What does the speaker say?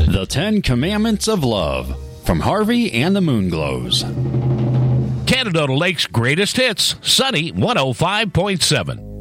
The 10 Commandments of Love from Harvey and the Moonglows. Canada Lake's greatest hits, Sunny 105.7.